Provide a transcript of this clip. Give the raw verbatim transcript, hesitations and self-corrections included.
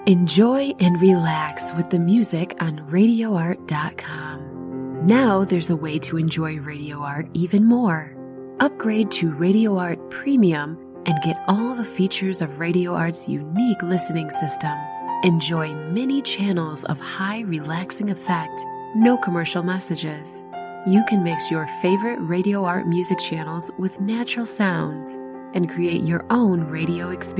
Enjoy and relax with the music on radio art dot com. Now there's a way to enjoy Radio Art even more. Upgrade to Radio Art Premium and get all the features of Radio Art's unique listening system. Enjoy many channels of high relaxing effect, no commercial messages. You can mix your favorite Radio Art music channels with natural sounds and create your own radio experience.